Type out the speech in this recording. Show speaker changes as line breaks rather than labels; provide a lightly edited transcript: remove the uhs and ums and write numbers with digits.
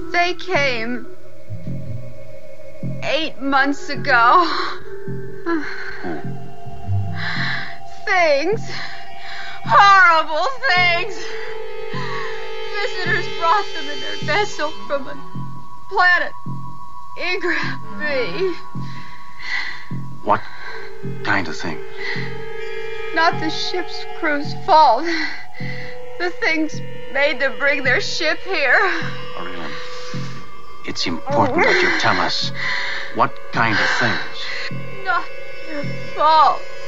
They came 8 months ago. Things. Horrible things. Visitors brought them in their vessel from a planet Igra B.
What kind of thing?
Not the ship's crew's fault. The things made them bring their ship here.
Orion, it's important that you tell us what kind of things.
Not their fault.